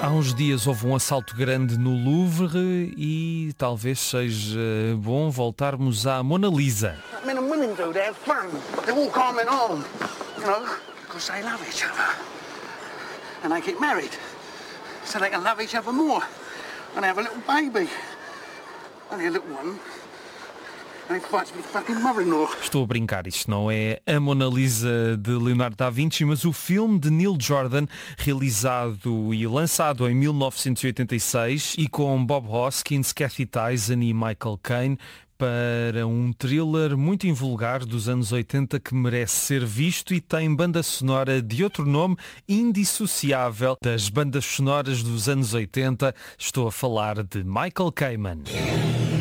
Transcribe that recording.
Há uns dias houve um assalto grande no Louvre e talvez seja bom voltarmos à Mona Lisa. Men and women do, they have fun. They walk arm in arm, you know, because they love each other. And they get married, so they can love each other more. And they have a little baby. Only a little one. And he fights with fucking mother-in-law. Estou a brincar, isto não é a Mona Lisa de Leonardo da Vinci, mas o filme de Neil Jordan, realizado e lançado em 1986 e com Bob Hoskins, Kathy Tyson e Michael Caine, para um thriller muito invulgar dos anos 80 que merece ser visto e tem banda sonora de outro nome indissociável das bandas sonoras dos anos 80. Estou a falar de Michael Kamen.